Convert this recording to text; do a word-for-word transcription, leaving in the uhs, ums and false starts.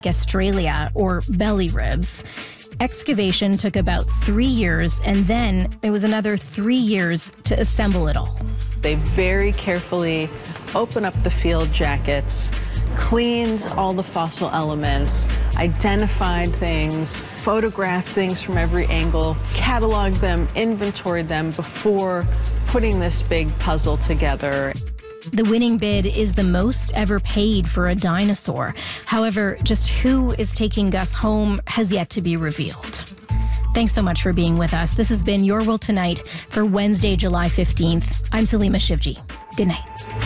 Australia, or belly ribs. Excavation took about three years, and then it was another three years to assemble it all. They very carefully open up the field jackets, cleaned all the fossil elements, identified things, photographed things from every angle, cataloged them, inventoried them before putting this big puzzle together. The winning bid is the most ever paid for a dinosaur. However, just who is taking Gus home has yet to be revealed. Thanks so much for being with us. This has been Your World Tonight for Wednesday, July fifteenth. I'm Salima Shivji. Good night.